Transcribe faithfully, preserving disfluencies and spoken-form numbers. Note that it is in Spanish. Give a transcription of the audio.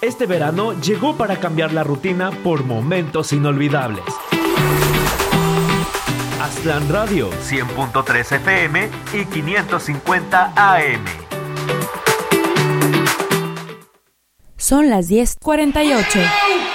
Este verano llegó para cambiar la rutina por momentos inolvidables. Aztlán Radio, cien punto tres F M y quinientos cincuenta A M. Son las diez cuarenta y ocho.